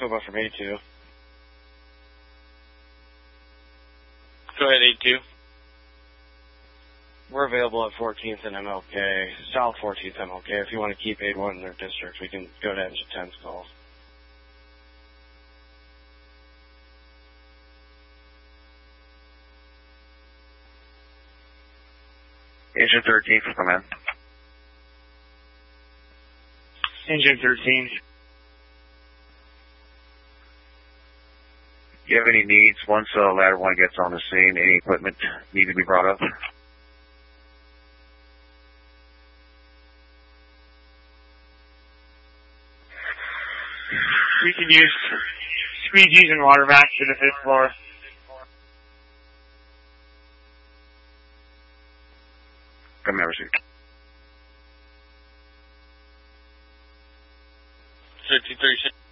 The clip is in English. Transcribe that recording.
Scope up from A2. Go ahead, 82. We're available at 14th and MLK, South 14th MLK. If you want to keep 8-1 in their district, we can go to Engine 10's calls. Engine 13, come in. Engine 13. Do you have any needs once ladder 1 gets on the scene? Any equipment need to be brought up? We can use squeegees and water vacs to the 5th floor. Come here, receive. 53.